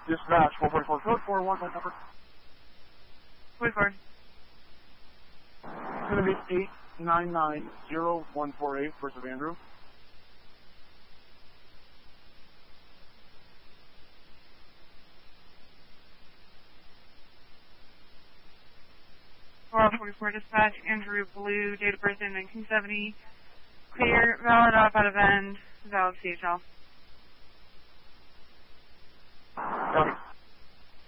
Dispatch 444 code 41 number. 44. It's going to be 8990148 First of Andrew. Royal 44 Dispatch, Andrew Blue, date of birth in 1970. Clear, valid off out of end, valid CHL. Copy.